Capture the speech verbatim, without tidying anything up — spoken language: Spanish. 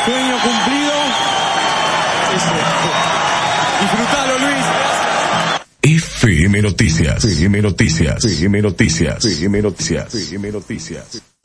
Sueño cumplido. Disfrutalo, Luis. F M Noticias. F M Noticias. F M Noticias. F M Noticias. F M Noticias.